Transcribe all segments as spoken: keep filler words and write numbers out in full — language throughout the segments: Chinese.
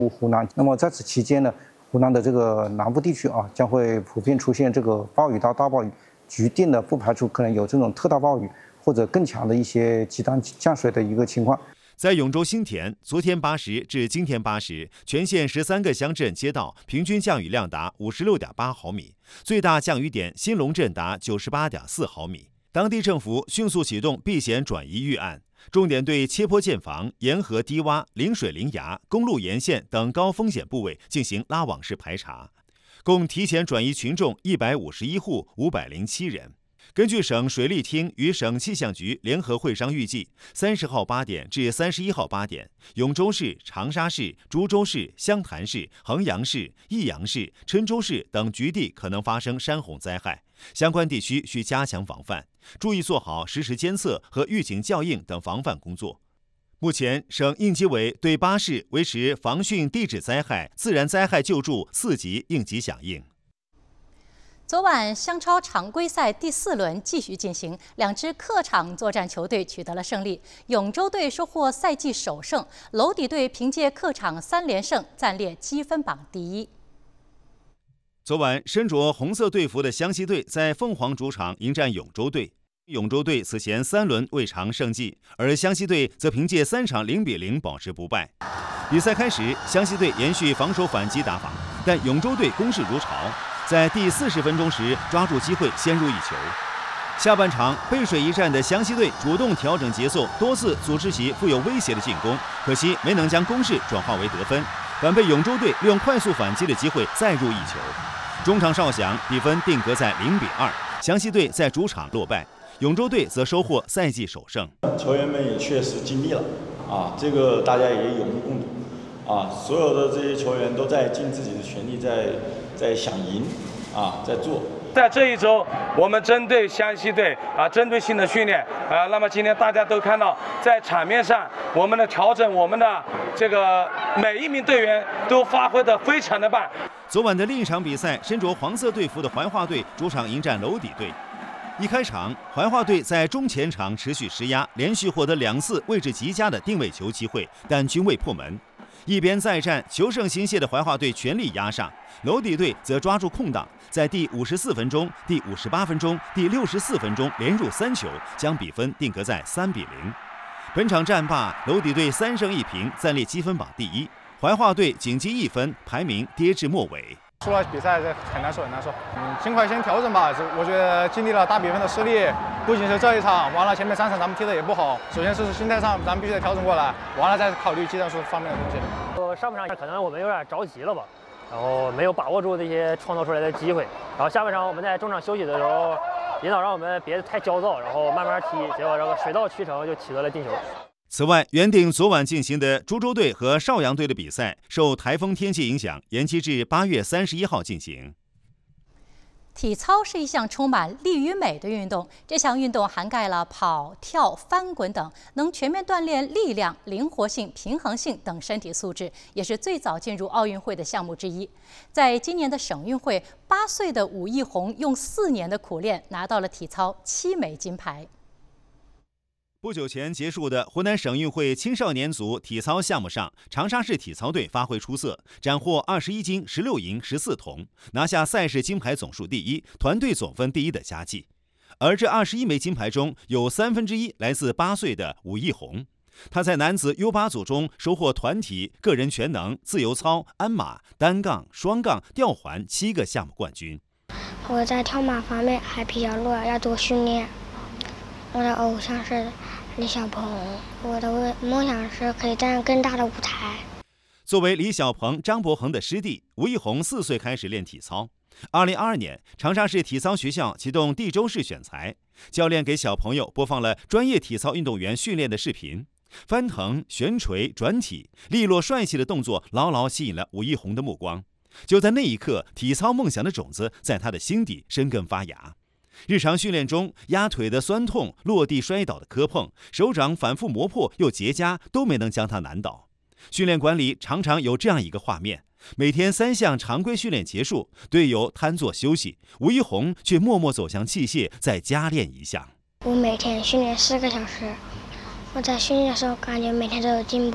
湖南。那么在此期间呢，湖南的这个南部地区啊，将会普遍出现这个暴雨到大暴雨，局地呢不排除可能有这种特大暴雨或者更强的一些极端降水的一个情况。 在永州新田，昨天八时至今天八时，全县十三个乡镇街道平均降雨量达五十六点八毫米，最大降雨点新隆镇达九十八点四毫米。当地政府迅速启动避险转移预案，重点对切坡建房、沿河低洼、临水临崖、公路沿线等高风险部位进行拉网式排查，共提前转移群众一百五十一户五百零七人。根据省水利厅与省气象局联合会商预计，三十号八点至三十一号八点，永州市、长沙市、株洲市、湘潭市、衡阳市、益阳市、郴州市等局地可能发生山洪灾害，相关地区需加强防范，注意做好实时监测和预警校应等防范工作。目前，省应急委对巴市维持防汛地质灾害、自然灾害救助四级应急响应。 昨晚湘超常规赛第四轮继续进行，两支客场作战球队取得了胜利。永州队收获赛季首胜，娄底队凭借客场三连胜暂列积分榜第一。 昨晚身着红色队服的湘西队在凤凰主场迎战永州队。永州队此前三轮未尝胜绩，而湘西队则凭借三场零比零保持不败。比赛开始，湘西队延续防守反击打法，但永州队攻势如潮。在第四十分钟时抓住机会先入一球。下半场背水一战的湘西队主动调整节奏，多次组织起富有威胁的进攻，可惜没能将攻势转化为得分，反被永州队利用快速反击的机会再入一球。中场哨响，比分定格在零比二，湘西队在主场落败，永州队则收获赛季首胜。 球员们也确实尽力了啊，这个大家也有目共睹啊，所有的这些球员都在尽自己的全力在。在想赢啊，在做。 在这一周，我们针对湘西队啊，针对性的训练啊。那么今天大家都看到，在场面上，我们的调整，我们的这个每一名队员都发挥得非常的棒。 昨晚的另一场比赛，身着黄色队服的怀化队主场迎战娄底队。一开场，怀化队在中前场持续施压，连续获得两次位置极佳的定位球机会，但均未破门。一边再战求胜心切的怀化队全力压上，娄底队则抓住空档，在第五十四分钟、第五十八分钟、第六十四分钟连入三球，将比分定格在三比零。本场战罢，娄底队三胜一平，暂列积分榜第一。怀化队仅积一分，排名跌至末尾。 输了比赛很难受，很难受。嗯，尽快先调整吧。我觉得经历了大比分的失利，不仅是这一场，完了前面三场咱们踢的也不好。首先是心态上，咱们必须得调整过来，完了再考虑技战术方面的东西。 呃，上半场可能我们有点着急了吧，然后没有把握住这些创造出来的机会。然后下半场我们在中场休息的时候，领导让我们别太焦躁，然后慢慢踢，结果这个水到渠成就取得了进球。 此外，原定昨晚进行的株洲队和邵阳队的比赛，受台风天气影响，延期至八月三十一号进行。 体操是一项充满力与美的运动，这项运动涵盖了跑、跳、翻滚等，能全面锻炼力量、灵活性、平衡性等身体素质，也是最早进入奥运会的项目之一。在今年的省运会，八岁的武艺红用四年的苦练，拿到了体操七枚金牌。 不久前结束的湖南省运会青少年组体操项目上，长沙市体操队发挥出色，斩获二十一金、十六银、十四铜，拿下赛事金牌总数第一、团队总分第一的佳绩。而这二十一枚金牌中，有三分之一来自八岁的武艺红。他在男子 U 八 组中收获团体、个人全能、自由操、鞍马、单杠、双杠、吊环七个项目冠军。 我在跳马方面还比较弱，要多训练。我的偶像是李小鹏，我的梦想是可以站更大的舞台。 作为李小鹏、张伯恒的师弟，吴亦红四岁开始练体操。二零二二年，长沙市体操学校启动地州市选材，教练给小朋友播放了专业体操运动员训练的视频，翻腾、悬垂、转体，利落帅气的动作牢牢吸引了吴亦红的目光。就在那一刻，体操梦想的种子在他的心底生根发芽。日常训练中，压腿的酸痛、落地摔倒的磕碰、手掌反复磨破又结痂，都没能将他难倒。训练馆里常常有这样一个画面：每天三项常规训练结束，队友瘫坐休息，吴亦红却默默走向器械，再加练一项。 我每天训练四个小时，我在训练的时候感觉每天都有进步。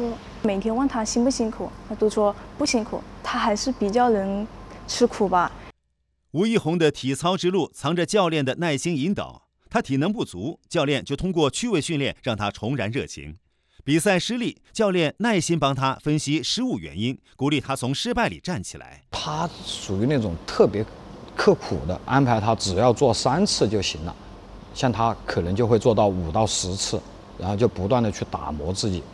每天问他辛不辛苦，他都说不辛苦，他还是比较能吃苦吧。 吴一红的体操之路藏着教练的耐心引导，他体能不足，教练就通过趣味训练让他重燃热情。比赛失利，教练耐心帮他分析失误原因，鼓励他从失败里站起来。 他属于那种特别刻苦的，安排他只要做三次就行了，像他可能就会做到五到十次，然后就不断的去打磨自己。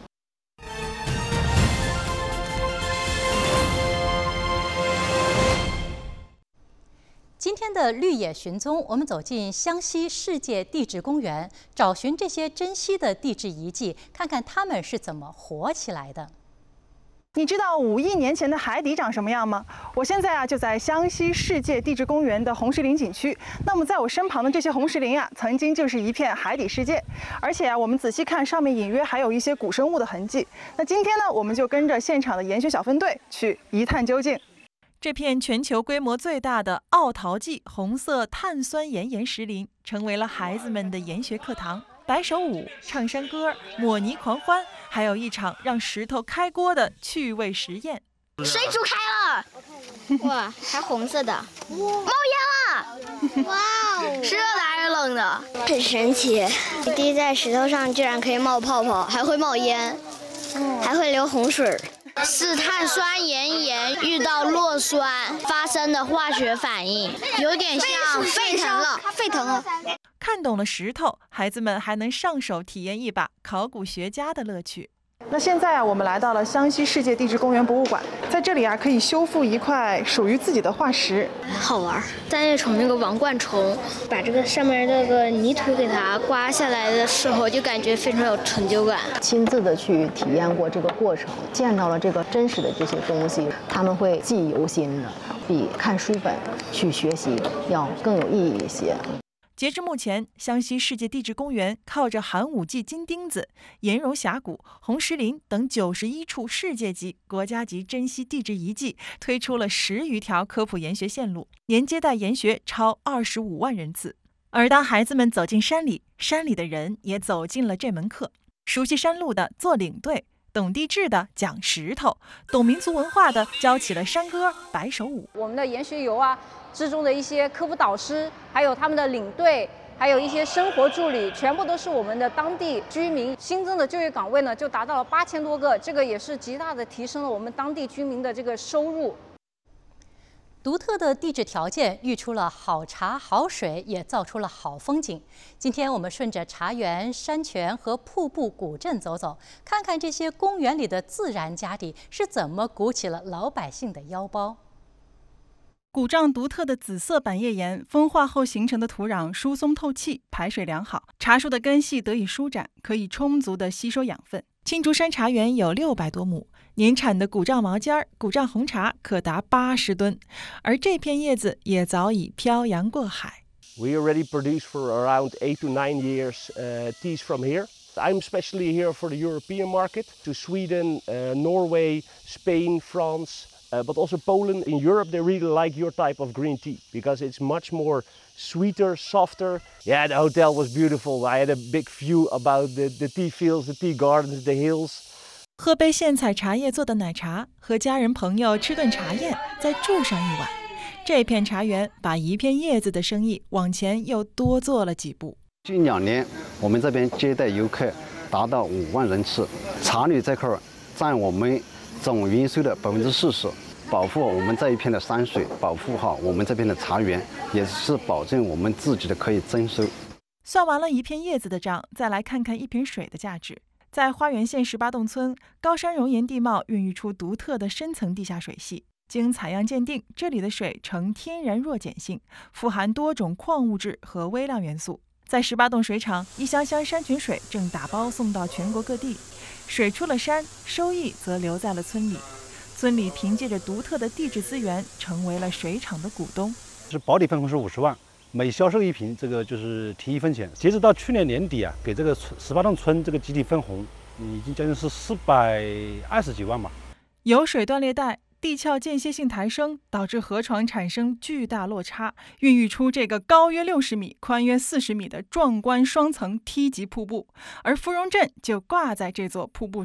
今天的绿野寻踪，我们走进湘西世界地质公园，找寻这些珍稀的地质遗迹，看看它们是怎么活起来的。 你知道五亿年前的海底长什么样吗？我现在啊就在湘西世界地质公园的红石林景区。那么在我身旁的这些红石林啊，曾经就是一片海底世界，而且啊，我们仔细看，上面隐约还有一些古生物的痕迹。那今天呢，我们就跟着现场的研学小分队去一探究竟。 这片全球规模最大的奥陶纪红色碳酸盐岩石林，成为了孩子们的研学课堂。摆手舞、唱山歌、抹泥狂欢，还有一场让石头开锅的趣味实验。 水煮开了，哇，还红色的，冒烟了，哇哦，是热的还是冷的？ 很神奇，滴在石头上居然可以冒泡泡，还会冒烟，还会流洪水。 是碳酸盐盐遇到弱酸发生的化学反应，有点像沸腾了，沸腾了。 看懂了石头，孩子们还能上手体验一把考古学家的乐趣。 那现在啊，我们来到了湘西世界地质公园博物馆，在这里啊，可以修复一块属于自己的化石， 好玩。在那宠那个王冠虫，把这个上面这个泥土给它刮下来的时候，就感觉非常有成就感。 亲自的去体验过这个过程，见到了这个真实的这些东西，他们会记忆犹新的，比看书本去学习要更有意义一些。 截至目前，湘西世界地质公园靠着寒武纪金钉子、岩溶峡谷、红石林等九十一处世界级、国家级珍稀地质遗迹，推出了十余条科普研学线路，年接待研学超二十五万人次。而当孩子们走进山里，山里的人也走进了这门课。熟悉山路的做领队，懂地质的讲石头，懂民族文化的教起了山歌、摆手舞。 我们的研学游啊之中的一些科普导师，还有他们的领队，还有一些生活助理，全部都是我们的当地居民。新增的就业岗位呢，就达到了八千多个，这个也是极大的提升了我们当地居民的这个收入。 独特的地质条件育出了好茶好水，也造出了好风景。今天我们顺着茶园、山泉和瀑布古镇走走，看看这些公园里的自然家底是怎么鼓起了老百姓的腰包。 古丈独特的紫色板叶岩风化后形成的土壤疏松透气，排水良好，茶树的根系得以舒展，可以充足地吸收养分。青竹山茶园有六百多亩，年产的古丈毛尖、古丈红茶可达八十吨，而这片叶子也早已漂洋过海。 We already produce for around eight to nine years uh, teas from here. I'm especially here for the European market, to Sweden, uh, Norway, Spain, France. Uh, but also Poland. In Europe, they really like your type of green tea because it's much more sweeter, softer. Yeah, the hotel was beautiful. I had a big view about the, the tea fields, the tea gardens, the hills. 喝杯现采茶叶做的奶茶，和家人朋友吃顿茶宴，再住上一晚。这片茶园把一片叶子的生意往前又多做了几步。 近两年，我们这边接待游客达到五万人次，茶旅这块占我们 总营收的百分之四十，保护我们这一片的山水，保护好我们这边的茶园，也是保证我们自己的可以增收。 算完了一片叶子的账，再来看看一瓶水的价值。在花园县十八洞村，高山熔岩地貌孕育出独特的深层地下水系。经采样鉴定，这里的水呈天然弱碱性，富含多种矿物质和微量元素。在十八洞水厂，一箱箱山泉水正打包送到全国各地。 水出了山，收益则留在了村里。村里凭借着独特的地质资源，成为了水厂的股东。 是保底分红是五十万，每销售一瓶，这个就是提一分钱。截止到去年年底啊，给这个十八洞村这个集体分红，已经将近是四百二十几万吧。 有水断裂带，地壳间歇性抬升，导致河床产生巨大落差，孕育出这个高约六十米、宽约四十米的壮观双层梯级瀑布。而芙蓉镇就挂在这座瀑布上。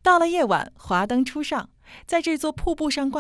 到了夜晚，华灯初上，在这座瀑布上挂